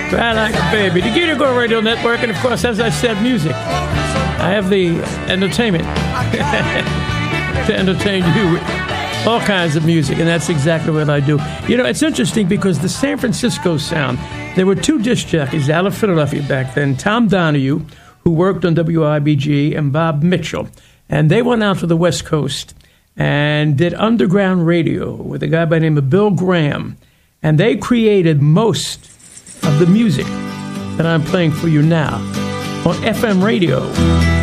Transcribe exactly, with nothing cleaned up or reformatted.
Cry Like a Baby. The Getter Go Radio Network, and of course, as I said, music. I have the entertainment to entertain you with all kinds of music, and that's exactly what I do. You know, it's interesting because the San Francisco sound, there were two disc jockeys out of Philadelphia back then, Tom Donahue, who worked on W I B G, and Bob Mitchell. And they went out to the West Coast and did underground radio with a guy by the name of Bill Graham. And they created most of the music that I'm playing for you now on F M radio.